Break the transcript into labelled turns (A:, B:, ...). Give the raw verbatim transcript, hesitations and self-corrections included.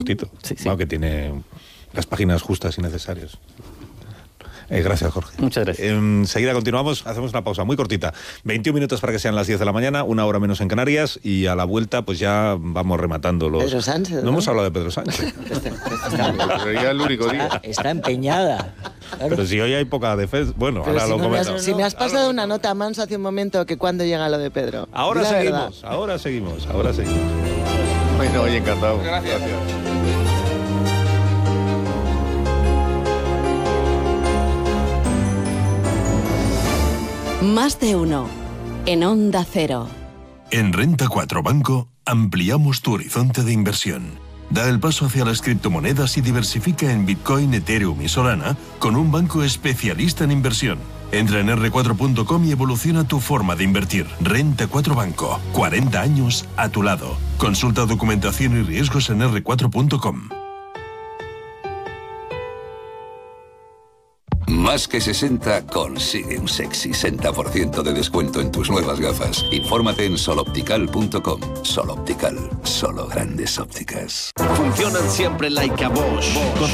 A: Tito,
B: Sí, sí.
A: Bueno, que tiene las páginas justas y necesarias. Eh, gracias, Jorge.
B: Muchas gracias.
A: Eh, enseguida continuamos, hacemos una pausa muy cortita. veintiún minutos para que sean las diez de la mañana, una hora menos en Canarias, y a la vuelta pues ya vamos rematando los...
C: Pedro Sánchez,
A: No,
C: ¿no?
A: hemos hablado de Pedro Sánchez.
D: Pero ya el único día.
E: Está empeñada. Claro.
A: Pero si hoy hay poca defensa... Bueno,
C: Pero
A: ahora
C: si,
A: lo
C: no me has,
A: comento.
C: si me has pasado una nota manso hace un momento, que cuando llega lo de Pedro.
A: Ahora
C: Di la
A: seguimos,
C: verdad.
A: ahora seguimos, ahora seguimos.
D: Bueno, oye, encantado.
A: Gracias.
F: Más de uno. En Onda Cero.
G: En Renta cuatro Banco ampliamos tu horizonte de inversión. Da el paso hacia las criptomonedas y diversifica en Bitcoin, Ethereum y Solana con un banco especialista en inversión. Entra en erre cuatro punto com y evoluciona tu forma de invertir. Renta cuatro Banco. cuarenta años a tu lado. Consulta documentación y riesgos en erre cuatro punto com.
H: Más que sesenta consigue un sexy sesenta por ciento de descuento en tus nuevas gafas. Infórmate en soloptical punto com. Soloptical, solo grandes ópticas.
I: Funcionan siempre like a Bosch.